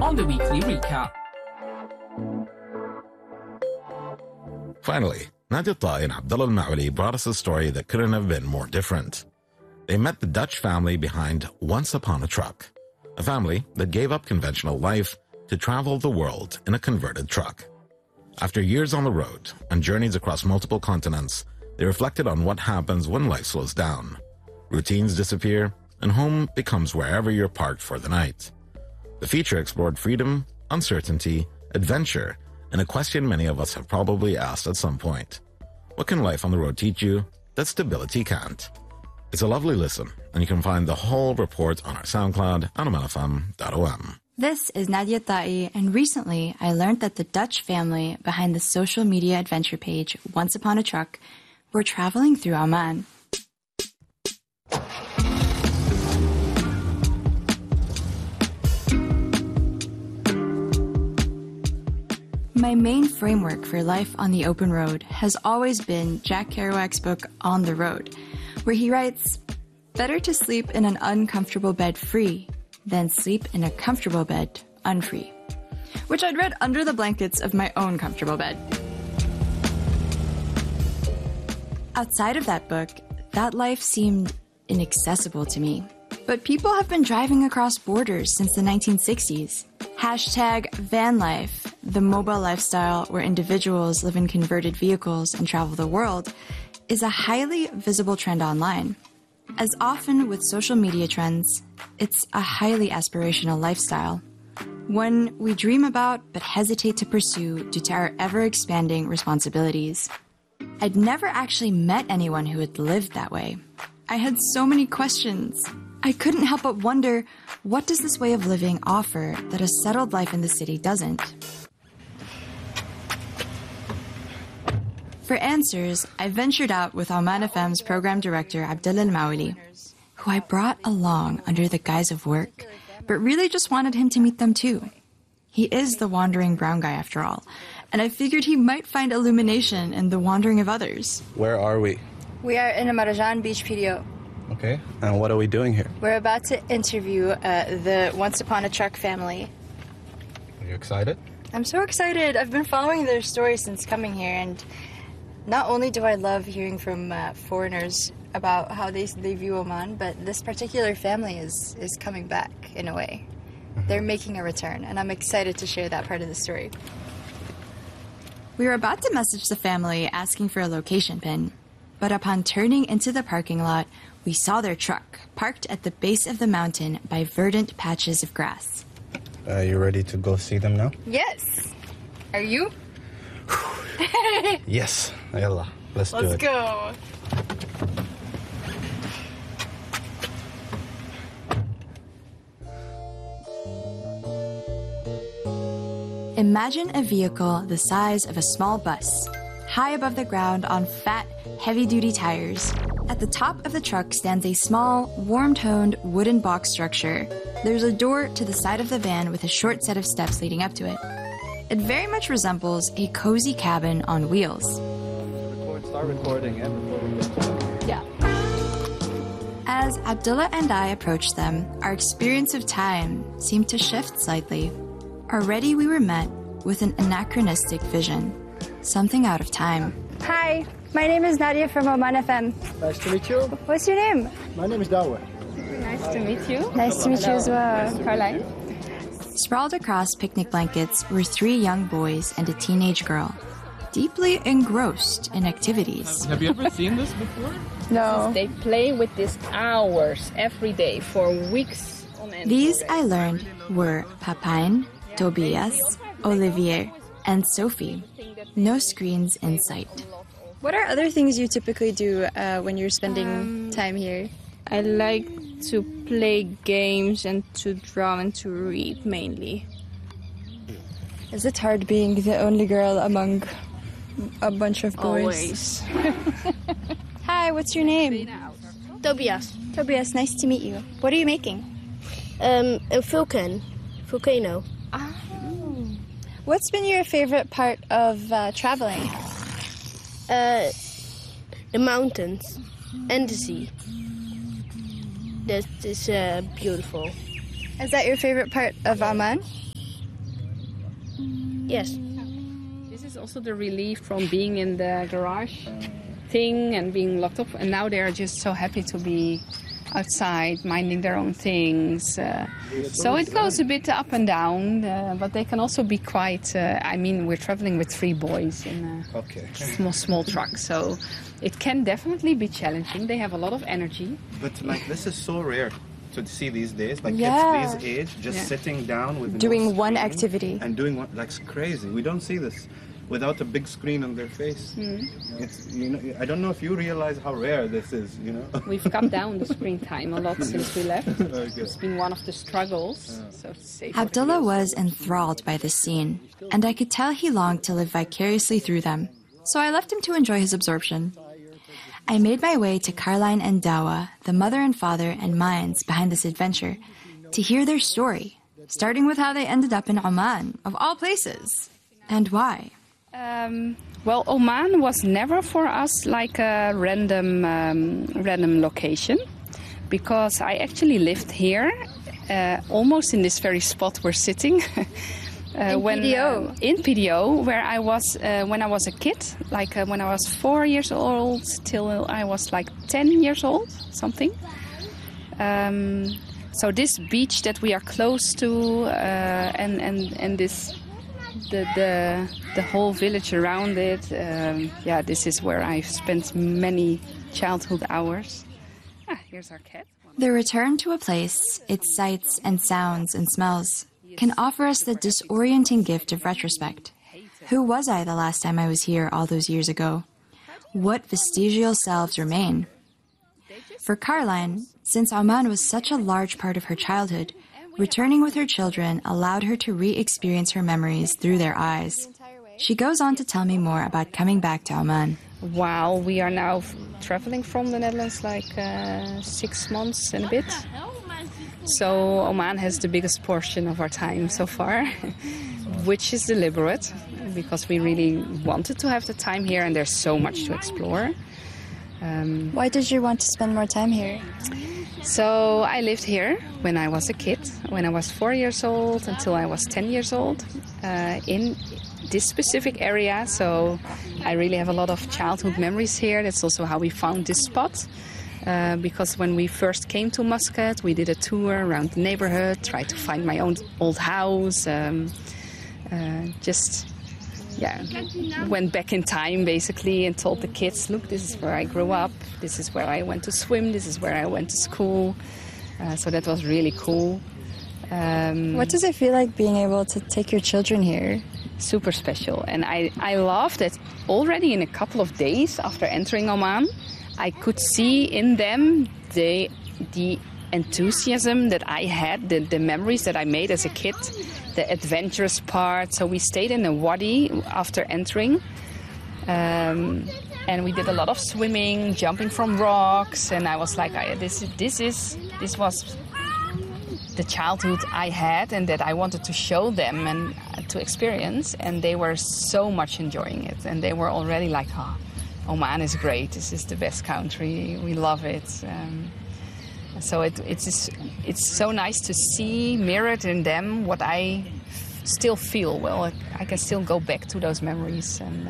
on the weekly recap. Finally, Nadia Ta'i and Abdullah Al-Mawali brought us a story that couldn't have been more different. They met the Dutch family behind Once Upon a Truck, a family that gave up conventional life to travel the world in a converted truck. After years on the road and journeys across multiple continents, they reflected on what happens when life slows down. Routines disappear, and home becomes wherever you're parked for the night. The feature explored freedom, uncertainty, adventure, and a question many of us have probably asked at some point. What can life on the road teach you that stability can't? It's a lovely listen, and you can find the whole report on our SoundCloud, anomalfm.om. This is Nadia Ta'i, and recently I learned that the Dutch family behind the social media adventure page Once Upon a Truck were traveling through Oman. My main framework for life on the open road has always been Jack Kerouac's book On the Road, where he writes, "Better to sleep in an uncomfortable bed free than sleep in a comfortable bed unfree," which I'd read under the blankets of my own comfortable bed. Outside of that book, that life seemed inaccessible to me. But people have been driving across borders since the 1960s. Hashtag van life, the mobile lifestyle where individuals live in converted vehicles and travel the world, is a highly visible trend online. As often with social media trends, it's a highly aspirational lifestyle, one we dream about but hesitate to pursue due to our ever-expanding responsibilities. I'd never actually met anyone who had lived that way. I had so many questions. I couldn't help but wonder, what does this way of living offer that a settled life in the city doesn't? For answers, I ventured out with Oman FM's program director, Abdullah Al-Mawali, who I brought along under the guise of work, but really just wanted him to meet them too. He is the wandering brown guy after all, and I figured he might find illumination in the wandering of others. Where are we? We are in a Marajan Beach PDO. Okay, and what are we doing here? We're about to interview the Once Upon a Truck family. Are you excited? I'm so excited. I've been following their story since coming here, and not only do I love hearing from foreigners about how they view Oman, but this particular family is coming back in a way. They're making a return, and I'm excited to share that part of the story. We were about to message the family asking for a location pin, but upon turning into the parking lot, we saw their truck parked at the base of the mountain by verdant patches of grass. Are you ready to go see them now? Yes. Are you? Yes. Yalla, let's do it. Let's go. Imagine a vehicle the size of a small bus, high above the ground on fat, heavy-duty tires. At the top of the truck stands a small, warm-toned wooden box structure. There's a door to the side of the van with a short set of steps leading up to it. It very much resembles a cozy cabin on wheels. Start recording, Yeah. As Abdullah and I approached them, our experience of time seemed to shift slightly. Already we were met with an anachronistic vision, something out of time. Hi, my name is Nadia from Oman FM. Nice to meet you. What's your name? My name is Dawa. Nice to meet you. Nice to meet you as well. Caroline. Sprawled across picnic blankets were 3 young boys and a teenage girl, deeply engrossed in activities. Have you ever seen this before? No. They play with this hours every day for weeks on end. These, I learned, were Papine, Tobias, Olivier, and Sophie. No screens in sight. What are other things you typically do when you're spending time here? I like to play games and to draw and to read mainly. Is it hard being the only girl among a bunch of boys? Always. Hi, what's your name? Tobias. Tobias, nice to meet you. What are you making? A volcano. What's been your favorite part of traveling? The mountains and the sea. That is beautiful. Is that your favorite part of Oman? Yes. This is also the relief from being in the garage thing and being locked up. And now they're just so happy to be outside, minding their own things. So it goes a bit up and down, but they can also be quite... I mean, we're traveling with 3 boys in a small truck, so it can definitely be challenging. They have a lot of energy. But like this is so rare to see these days. Like Yeah. kids these age just sitting down with Doing no one screen activity. and doing one. Like it's crazy. We don't see this without a big screen on their face. It's, you know, I don't know if you realize how rare this is. You know. We've cut down the screen time a lot since we left. Okay. It's been one of the struggles, so to say. Abdullah was enthralled by this scene, and I could tell he longed to live vicariously through them. So I left him to enjoy his absorption. I made my way to Caroline and Dawa, the mother and father and minds behind this adventure, to hear their story, starting with how they ended up in Oman, of all places, and why. Well, Oman was never for us like a random location, because I actually lived here, almost in this very spot we're sitting. PDO. In PDO, where I was when I was a kid, like when I was 4 years old till I was like 10 years old, something. So this beach that we are close to, and this the whole village around it, this is where I've spent many childhood hours. Here's our cat. The return to a place, its sights and sounds and smells, can offer us the disorienting gift of retrospect. Who was I the last time I was here all those years ago? What vestigial selves remain? For Caroline, since Oman was such a large part of her childhood, returning with her children allowed her to re-experience her memories through their eyes. She goes on to tell me more about coming back to Oman. Wow, we are now traveling from the Netherlands like 6 months and a bit. So Oman has the biggest portion of our time so far, which is deliberate, because we really wanted to have the time here and there's so much to explore. Why did you want to spend more time here? So I lived here when I was a kid, when I was 4 years old until I was 10 years old, in this specific area. So I really have a lot of childhood memories here. That's also how we found this spot. Because when we first came to Muscat, we did a tour around the neighborhood, tried to find my own old house, went back in time basically and told the kids, look, this is where I grew up, this is where I went to swim, this is where I went to school. So that was really cool. What does it feel like being able to take your children here? Super special. And I love that already in a couple of days after entering Oman, I could see in them the enthusiasm that I had, the memories that I made as a kid, the adventurous part. So we stayed in a wadi after entering, and we did a lot of swimming, jumping from rocks, and I was like, this was the childhood I had and that I wanted to show them and to experience, and they were so much enjoying it, and they were already like, oh, Oman is great. This is the best country. We love it. So it's so nice to see mirrored in them what I still feel. Well, I can still go back to those memories and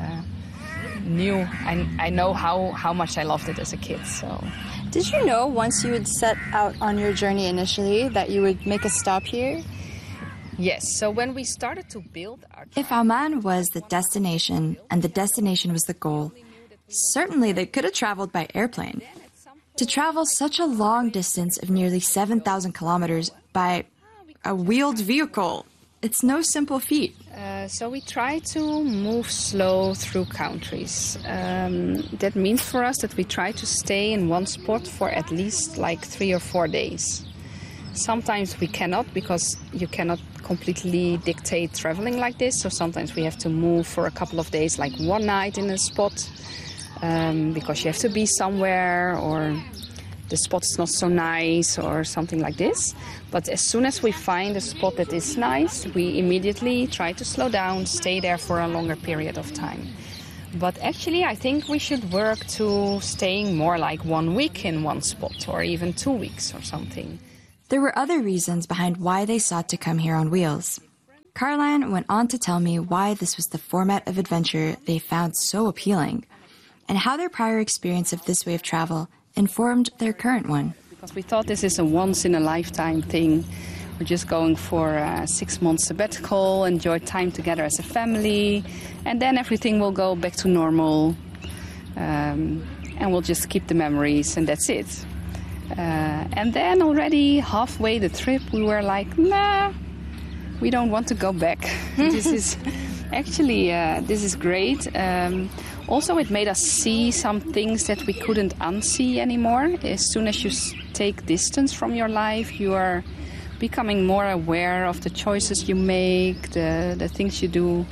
I know how much I loved it as a kid. So, did you know once you would set out on your journey initially that you would make a stop here? Yes. So when we started to build our If Oman was the destination and the destination was the goal, certainly they could have traveled by airplane. To travel such a long distance of nearly 7,000 kilometers by a wheeled vehicle, it's no simple feat. So we try to move slow through countries. That means for us that we try to stay in one spot for at least like 3 or 4 days. Sometimes we cannot, because you cannot completely dictate traveling like this. So sometimes we have to move for a couple of days, like one night in a spot. Because you have to be somewhere or the spot is not so nice or something like this. But as soon as we find a spot that is nice, we immediately try to slow down, stay there for a longer period of time. But actually, I think we should work to staying more like 1 week in one spot or even 2 weeks or something. There were other reasons behind why they sought to come here on wheels. Caroline went on to tell me why this was the format of adventure they found so appealing, and how their prior experience of this way of travel informed their current one. Because we thought this is a once-in-a-lifetime thing. We're just going for a 6 month sabbatical, enjoy time together as a family, and then everything will go back to normal, and we'll just keep the memories, and that's it. And then already halfway the trip, we were like, nah, we don't want to go back. This is actually, this is great. Also, it made us see some things that we couldn't unsee anymore. As soon as you take distance from your life, you are becoming more aware of the choices you make, the things you do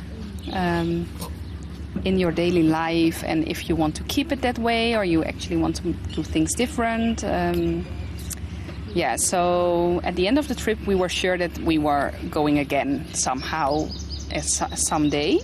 in your daily life, and if you want to keep it that way or you actually want to do things different. So at the end of the trip, we were sure that we were going again somehow, someday.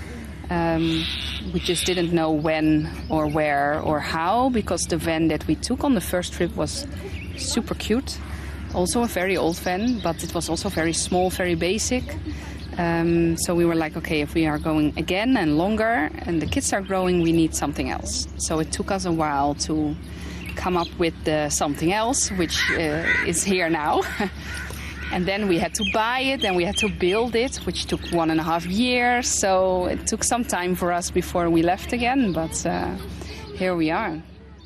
We just didn't know when or where or how, because the van that we took on the first trip was super cute. Also a very old van, but it was also very small, very basic. So we were like, okay, if we are going again and longer and the kids are growing, we need something else. So it took us a while to come up with something else, which is here now. And then we had to buy it and we had to build it, which took 1.5 years. So it took some time for us before we left again, but here we are.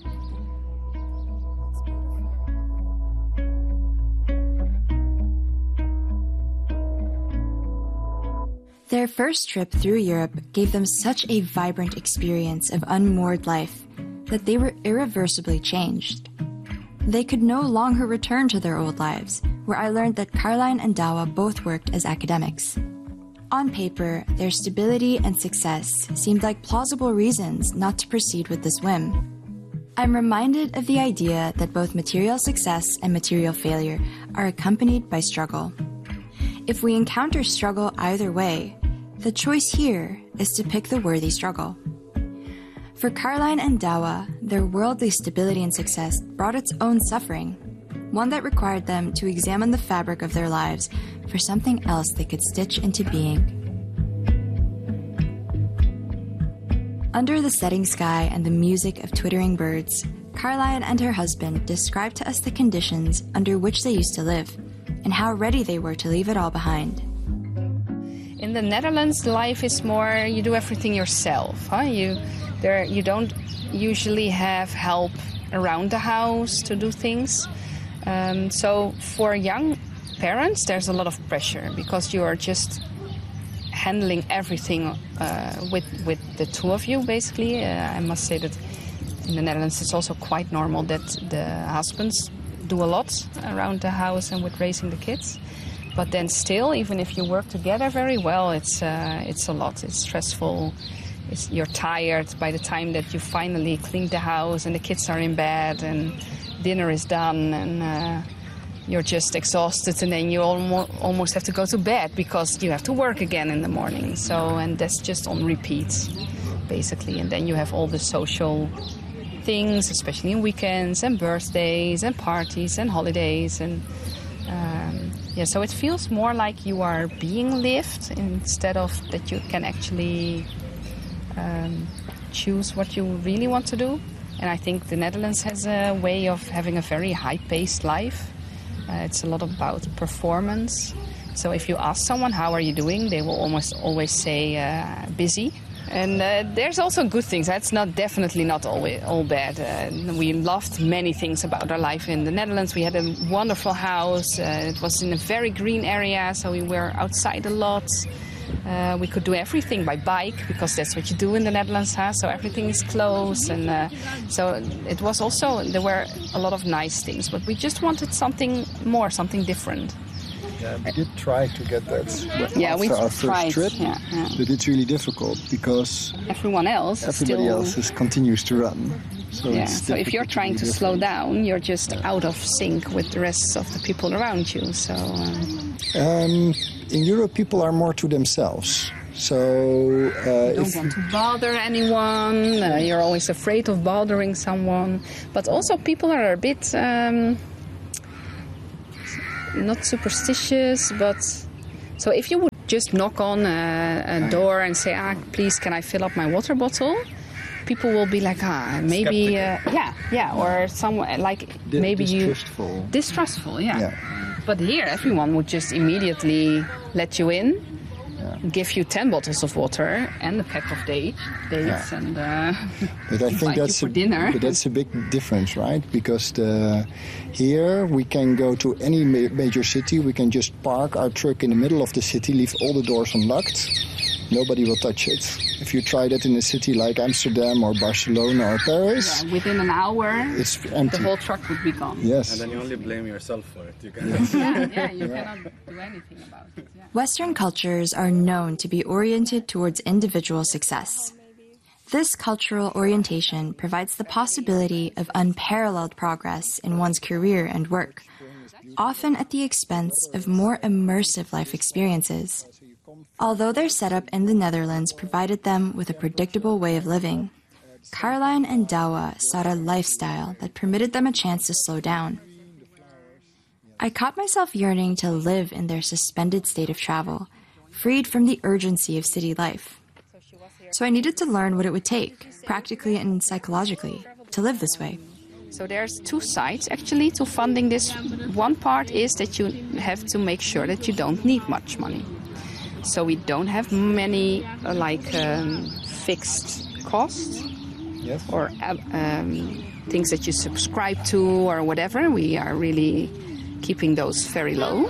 Their first trip through Europe gave them such a vibrant experience of unmoored life that they were irreversibly changed. They could no longer return to their old lives, where I learned that Caroline and Douwe both worked as academics. On paper, their stability and success seemed like plausible reasons not to proceed with this whim. I'm reminded of the idea that both material success and material failure are accompanied by struggle. If we encounter struggle either way, the choice here is to pick the worthy struggle. For Caroline and Douwe, their worldly stability and success brought its own suffering, one that required them to examine the fabric of their lives for something else they could stitch into being. Under the setting sky and the music of twittering birds, Caroline and her husband described to us the conditions under which they used to live, and how ready they were to leave it all behind. In the Netherlands, life is more, you do everything yourself. You don't usually have help around the house to do things. So for young parents, there's a lot of pressure because you are just handling everything with the two of you, basically. I must say that in the Netherlands, it's also quite normal that the husbands do a lot around the house and with raising the kids. But then still, even if you work together very well, it's a lot. It's stressful. You're tired by the time that you finally clean the house and the kids are in bed and dinner is done, and you're just exhausted, and then you almost have to go to bed because you have to work again in the morning. And that's just on repeat, basically. And then you have all the social things, especially in weekends and birthdays and parties and holidays, and so it feels more like you are being lived instead of that you can actually choose what you really want to do. And I think the Netherlands has a way of having a very high-paced life. It's a lot about performance. So if you ask someone, how are you doing, they will almost always say busy. And there's also good things. That's definitely not all bad. We loved many things about our life in the Netherlands. We had a wonderful house. It was in a very green area, so we were outside a lot. We could do everything by bike, because that's what you do in the Netherlands, so everything is close. And so it was also, there were a lot of nice things, but we just wanted something more, something different. Yeah, we did try to get that we after our tried, first trip, but it's really difficult because everybody else continues to run. So if you're trying to slow down, you're just out of sync with the rest of the people around you. So in Europe, people are more to themselves. So you don't want to bother anyone. You're always afraid of bothering someone. But also, people are a bit not superstitious, but so if you would just knock on a door and say, please, can I fill up my water bottle? People will be like, maybe, or someone like maybe distrustful, yeah. But here, everyone would just immediately let you in, give you 10 bottles of water and a pack of dates, and but I think that's for dinner. But that's a big difference, right? Because here we can go to any major city, we can just park our truck in the middle of the city, leave all the doors unlocked. Nobody will touch it. If you try that in a city like Amsterdam or Barcelona or Paris... Yeah, within an hour, it's empty. The whole truck would be gone. Yes. And then you only blame yourself for it. You cannot do anything about it. Yeah. Western cultures are known to be oriented towards individual success. This cultural orientation provides the possibility of unparalleled progress in one's career and work, often at the expense of more immersive life experiences. Although their setup in the Netherlands provided them with a predictable way of living, Caroline and Douwe sought a lifestyle that permitted them a chance to slow down. I caught myself yearning to live in their suspended state of travel, freed from the urgency of city life. So I needed to learn what it would take, practically and psychologically, to live this way. So there's two sides actually to funding this. One part is that you have to make sure that you don't need much money. So we don't have many fixed costs or things that you subscribe to or whatever. We are really keeping those very low.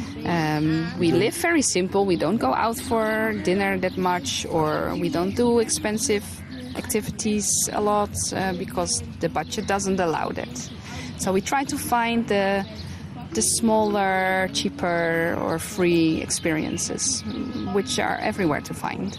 We live very simple. We don't go out for dinner that much, or we don't do expensive activities a lot because the budget doesn't allow that. So we try to find the smaller, cheaper or free experiences, which are everywhere to find.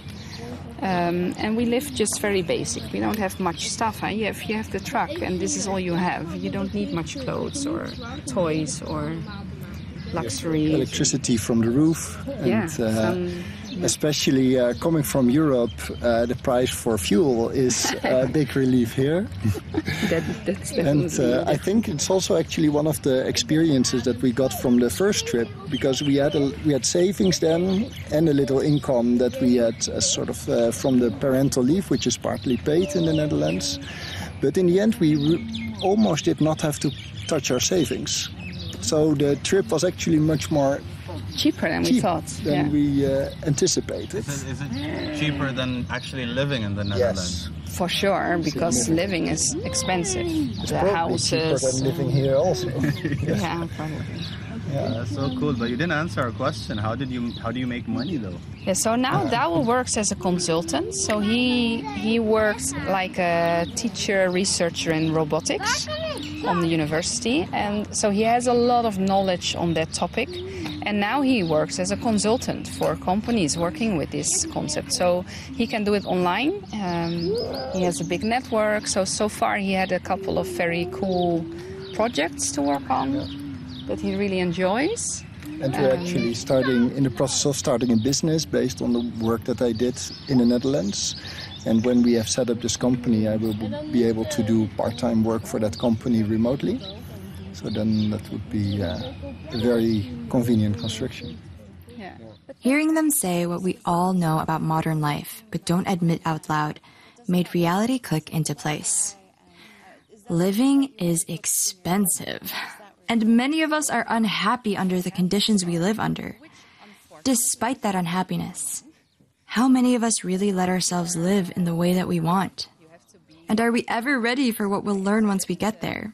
And we live just very basic. We don't have much stuff. You have the truck and this is all you have. You don't need much clothes or toys or luxury. Electricity from the roof. And, especially coming from Europe, the price for fuel is a big relief here. That's and I think it's also actually one of the experiences that we got from the first trip, because we had savings then and a little income that we had sort of from the parental leave, which is partly paid in the Netherlands. But in the end, we almost did not have to touch our savings. So the trip was actually much more cheaper than we thought. We anticipated. Is it cheaper than actually living in the Netherlands? Yes. For sure, because living is expensive. It's the probably houses. cheaper than living here also. Yeah, probably. Yeah, that's so cool. But you didn't answer our question. How do you make money though? Yeah, so now Douwe works as a consultant. So he works like a teacher, researcher in robotics on the university. And so he has a lot of knowledge on that topic. And now he works as a consultant for companies working with this concept. So he can do it online. He has a big network. So far he had a couple of very cool projects to work on that he really enjoys. And we're actually in the process of starting a business based on the work that I did in the Netherlands. And when we have set up this company, I will be able to do part-time work for that company remotely. So then that would be a very convenient construction. Yeah. Hearing them say what we all know about modern life, but don't admit out loud, made reality click into place. Living is expensive. And many of us are unhappy under the conditions we live under. Despite that unhappiness, how many of us really let ourselves live in the way that we want? And are we ever ready for what we'll learn once we get there?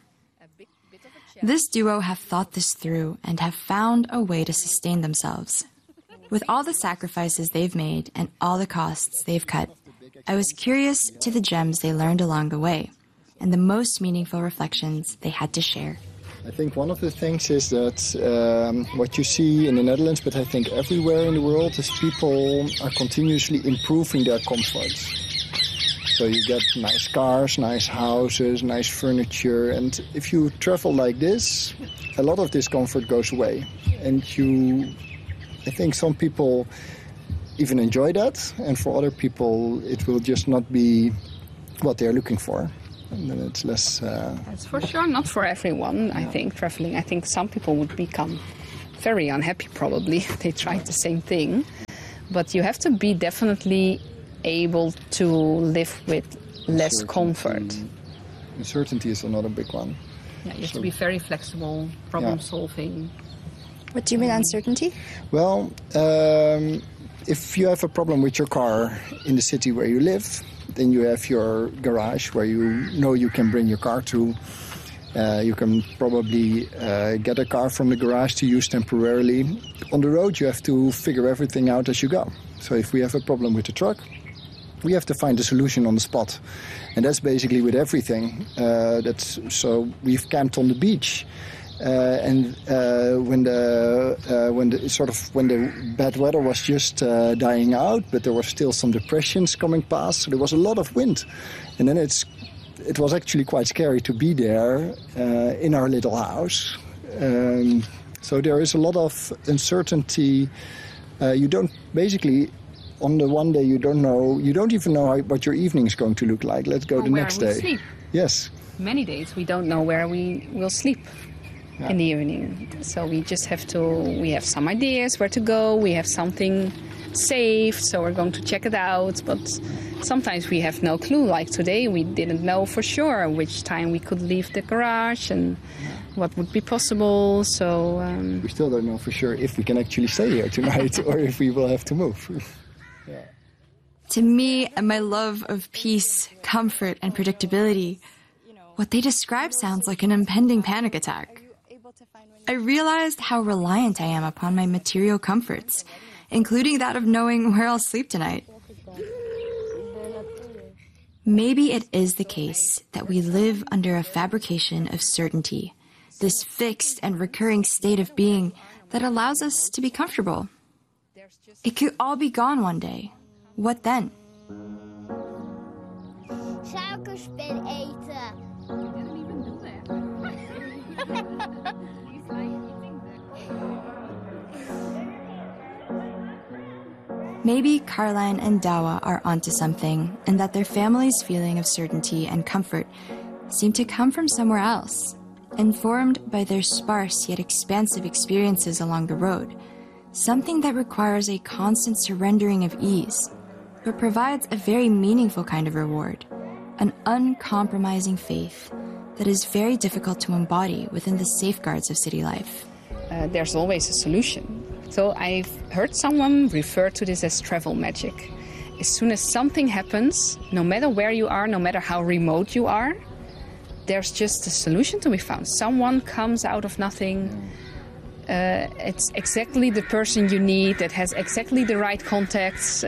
This duo have thought this through and have found a way to sustain themselves. With all the sacrifices they've made and all the costs they've cut, I was curious to the gems they learned along the way and the most meaningful reflections they had to share. I think one of the things is that what you see in the Netherlands, but I think everywhere in the world, is people are continuously improving their comfort. So you get nice cars, nice houses, nice furniture. And if you travel like this, a lot of this comfort goes away. And I think some people even enjoy that. And for other people, it will just not be what they're looking for. And then it's less... It's for sure not for everyone, I think, traveling. I think some people would become very unhappy probably if they tried the same thing. but you have to be definitely able to live with less comfort. Uncertainty is another big one. Yeah, you have to be very flexible, problem solving. What do you mean uncertainty? Well, if you have a problem with your car in the city where you live, then you have your garage where you know you can bring your car to. You can probably get a car from the garage to use temporarily. On the road, you have to figure everything out as you go. So if we have a problem with the truck, we have to find a solution on the spot. And that's basically with everything. So we've camped on the beach. When the bad weather was just dying out, but there were still some depressions coming past, so there was a lot of wind. And then it was actually quite scary to be there in our little house. So there is a lot of uncertainty. You don't basically, on the one day you don't even know what your evening is going to look like. Let's go the next day. Sleep. Yes. Many days we don't know where we will sleep in the evening. So we just we have some ideas where to go, we have something safe, so we're going to check it out, but sometimes we have no clue. Like today, we didn't know for sure which time we could leave the garage and what would be possible. So we still don't know for sure if we can actually stay here tonight or if we will have to move. To me and my love of peace, comfort, and predictability, what they describe sounds like an impending panic attack. I realized how reliant I am upon my material comforts, including that of knowing where I'll sleep tonight. Maybe it is the case that we live under a fabrication of certainty, this fixed and recurring state of being that allows us to be comfortable. It could all be gone one day. What then? Suikerspin eten. Maybe Caroline and Douwe are onto something, and that their family's feeling of certainty and comfort seem to come from somewhere else, informed by their sparse yet expansive experiences along the road, something that requires a constant surrendering of ease, but provides a very meaningful kind of reward, an uncompromising faith that is very difficult to embody within the safeguards of city life. There's always a solution. So I've heard someone refer to this as travel magic. As soon as something happens, no matter where you are, no matter how remote you are, there's just a solution to be found. Someone comes out of nothing. It's exactly the person you need, that has exactly the right contacts.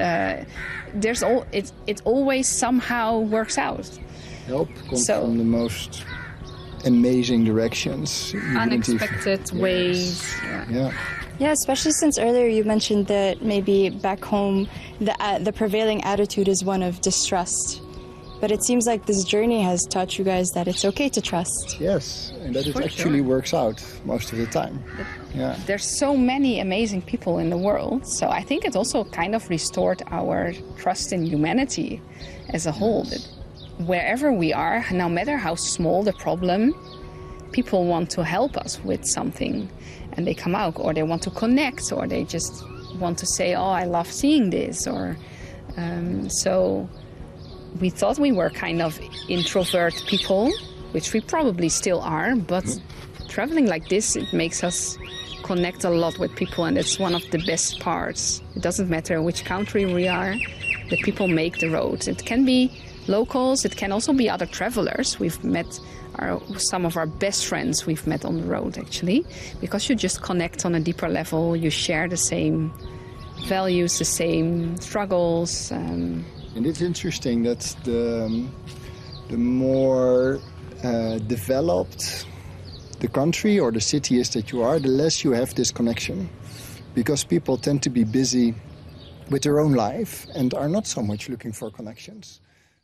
It always somehow works out. Help comes from the most amazing directions. Unexpected ways. Yeah, especially since earlier you mentioned that maybe back home the prevailing attitude is one of distrust. But it seems like this journey has taught you guys that it's okay to trust. Yes, and that it actually works out most of the time. There's so many amazing people in the world, so I think it also kind of restored our trust in humanity as a whole. That wherever we are, no matter how small the problem, people want to help us with something. And they come out, or they want to connect, or they just want to say, oh, I love seeing this. Or so we thought we were kind of introvert people, which we probably still are, but traveling like this, it makes us connect a lot with people, and it's one of the best parts. It doesn't matter which country we are, the people make the road. It can be locals, it can also be other travelers. We've met some of our best friends we've met on the road, actually, because you just connect on a deeper level, you share the same values, the same struggles. And it's interesting that the more developed the country or the city is that you are, the less you have this connection, because people tend to be busy with their own life and are not so much looking for connections.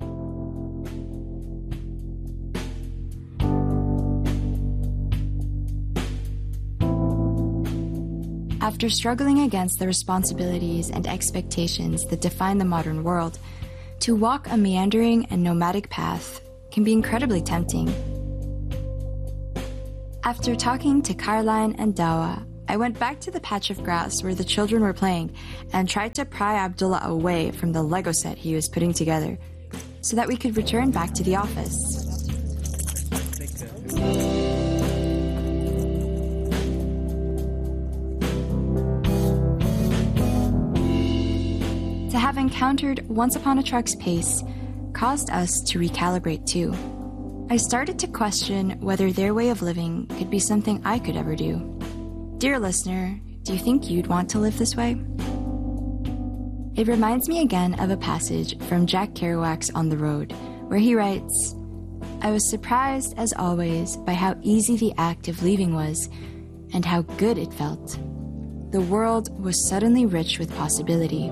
After struggling against the responsibilities and expectations that define the modern world, to walk a meandering and nomadic path can be incredibly tempting. After talking to Caroline and Douwe, I went back to the patch of grass where the children were playing and tried to pry Abdullah away from the Lego set he was putting together so that we could return back to the office. To have encountered Once Upon a Truck's pace caused us to recalibrate too. I started to question whether their way of living could be something I could ever do. Dear listener, do you think you'd want to live this way? It reminds me again of a passage from Jack Kerouac's On the Road, where he writes, "I was surprised, as always, by how easy the act of leaving was, and how good it felt. The world was suddenly rich with possibility."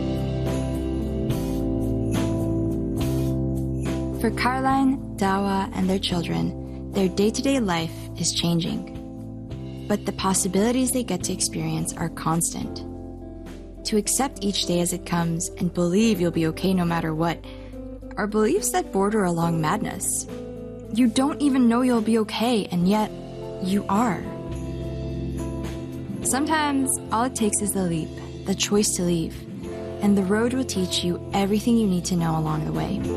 For Caroline, Dawa, and their children, their day-to-day life is changing. But the possibilities they get to experience are constant. To accept each day as it comes and believe you'll be okay no matter what are beliefs that border along madness. You don't even know you'll be okay, and yet you are. Sometimes all it takes is the leap, the choice to leave, and the road will teach you everything you need to know along the way.